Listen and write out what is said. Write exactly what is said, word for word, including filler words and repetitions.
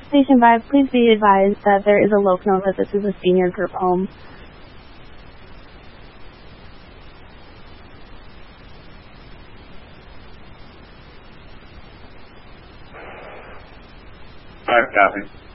Station five, please be advised that there is a local note that this is a senior group home. Five, copy.